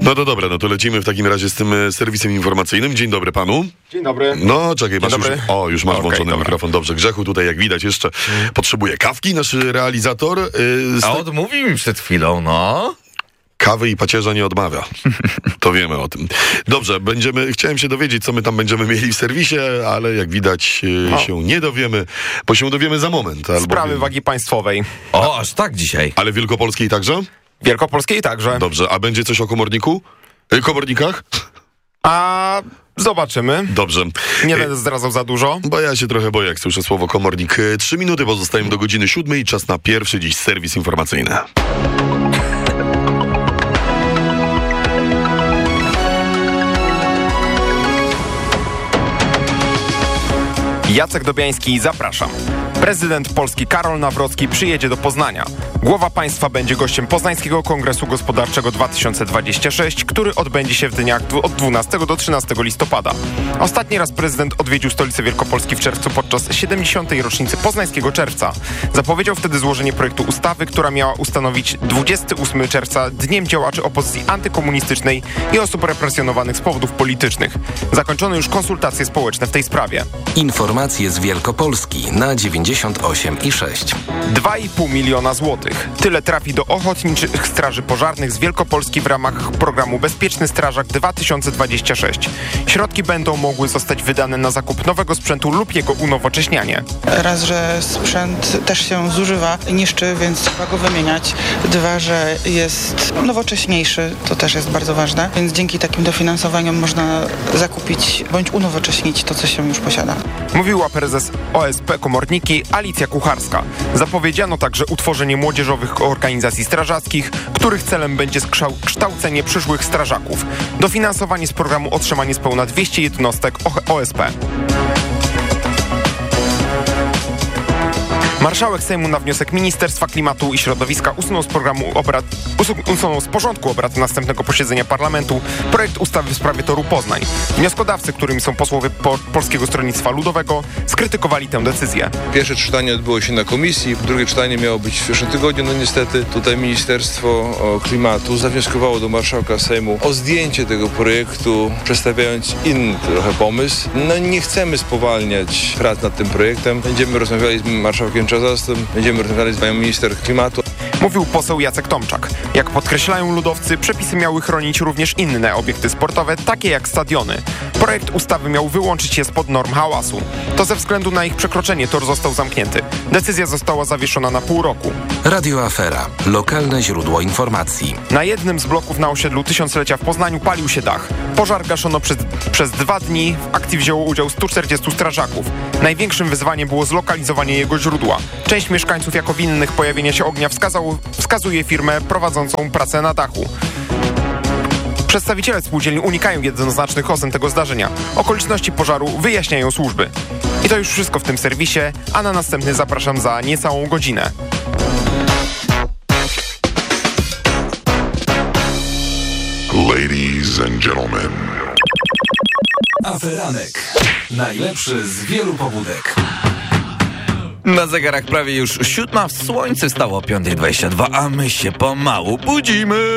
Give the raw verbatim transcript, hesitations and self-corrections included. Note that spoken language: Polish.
No to dobra, no to lecimy w takim razie z tym e, serwisem informacyjnym. Dzień dobry panu. Dzień dobry. No, czekaj, masz dobry. już... O, już masz Okay, włączony dobra. mikrofon. Dobrze, Grzechu tutaj, jak widać, jeszcze potrzebuje kawki, nasz realizator. E, z A te- odmówił mi przed chwilą, no. Kawy i pacierza nie odmawia. To wiemy o tym. Dobrze, będziemy, chciałem się dowiedzieć, co my tam będziemy mieli w serwisie, ale jak widać e, O. się nie dowiemy, bo się dowiemy za moment. Sprawy albowiem- wagi państwowej. O, aż tak dzisiaj. Ale wielkopolskiej także? Wielkopolskiej także. Dobrze, a będzie coś o komorniku? E, komornikach? A zobaczymy. Dobrze. Nie E, będę zdradzał za dużo. Bo ja się trochę boję, jak słyszę słowo komornik. E, Trzy minuty pozostają do godziny siódmej i czas na pierwszy dziś serwis informacyjny. Jacek Dobiański, zapraszam. Prezydent Polski Karol Nawrocki przyjedzie do Poznania. Głowa państwa będzie gościem Poznańskiego Kongresu Gospodarczego dwa tysiące dwudziestego szóstego, który odbędzie się w dniach dwu- od dwunastego do trzynastego listopada. Ostatni raz prezydent odwiedził stolicę Wielkopolski w czerwcu podczas siedemdziesiątej rocznicy Poznańskiego Czerwca. Zapowiedział wtedy złożenie projektu ustawy, która miała ustanowić dwudziestego ósmego czerwca Dniem Działaczy Opozycji Antykomunistycznej i osób represjonowanych z powodów politycznych. Zakończono już konsultacje społeczne w tej sprawie. Informacje z Wielkopolski na dziewięćdziesiąt osiem i sześć. dwa i pół miliona złotych. Tyle trafi do Ochotniczych Straży Pożarnych z Wielkopolski w ramach programu Bezpieczny Strażak dwa tysiące dwudziesty szósty. Środki będą mogły zostać wydane na zakup nowego sprzętu lub jego unowocześnianie. Raz, że sprzęt też się zużywa, niszczy, więc trzeba go wymieniać. Dwa, że jest nowocześniejszy, to też jest bardzo ważne, więc dzięki takim dofinansowaniom można zakupić bądź unowocześnić to, co się już posiada. Mówiła prezes O S P Komorniki Alicja Kucharska. Zapowiedziano także utworzenie młodzieżowych organizacji strażackich, których celem będzie skrzał- kształcenie przyszłych strażaków. Dofinansowanie z programu otrzyma niespełna dwieście jednostek O S P. Marszałek Sejmu na wniosek Ministerstwa Klimatu i Środowiska usunął z programu obrad, usu- usunął z porządku obrad następnego posiedzenia parlamentu projekt ustawy w sprawie toru Poznań. Wnioskodawcy, którymi są posłowie po- Polskiego Stronnictwa Ludowego, skrytykowali tę decyzję. Pierwsze czytanie odbyło się na komisji, drugie czytanie miało być w przyszłym tygodniu. No niestety tutaj Ministerstwo o, Klimatu zawnioskowało do marszałka Sejmu o zdjęcie tego projektu, przedstawiając inny trochę pomysł. No nie chcemy spowalniać prac nad tym projektem. Będziemy rozmawiali z marszałkiem Czarzastym, będziemy rozmawiali z panią minister klimatu. Mówił poseł Jacek Tomczak. Jak podkreślają ludowcy, przepisy miały chronić również inne obiekty sportowe, takie jak stadiony. Projekt ustawy miał wyłączyć je spod norm hałasu. To ze względu na ich przekroczenie tor został zamknięty. Decyzja została zawieszona na pół roku. Radio Afera. Lokalne źródło informacji. Na jednym z bloków na osiedlu Tysiąclecia w Poznaniu palił się dach. Pożar gaszono przez, przez dwa dni. W akcji wzięło udział stu czterdziestu strażaków. Największym wyzwaniem było zlokalizowanie jego źródła. Część mieszkańców jako winnych pojawienia się ognia wskazał, wskazuje firmę prowadzącą pracę na dachu. Przedstawiciele spółdzielni unikają jednoznacznych ocen tego zdarzenia. Okoliczności pożaru wyjaśniają służby. I to już wszystko w tym serwisie, a na następny zapraszam za niecałą godzinę. Ladies and gentlemen. Aferanek. Najlepszy z wielu pobudek. Na zegarach prawie już siódma, w słońce stało o piąta dwadzieścia dwa, a my się pomału budzimy.